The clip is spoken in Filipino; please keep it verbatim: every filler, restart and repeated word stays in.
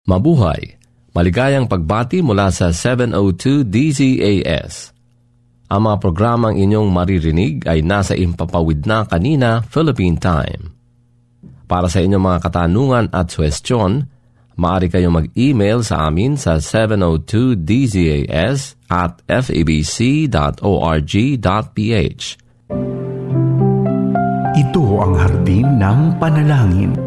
Mabuhay! Maligayang pagbati mula sa seven oh two D Z A S. Ang mga programang inyong maririnig ay nasa Impapawid na Kanina, Philippine Time. Para sa inyong mga katanungan at suwestyon, maaari kayong mag-email sa amin sa seven oh two D Z A S at f a b c dot org dot p h. Ito ang hardin ng panalangin.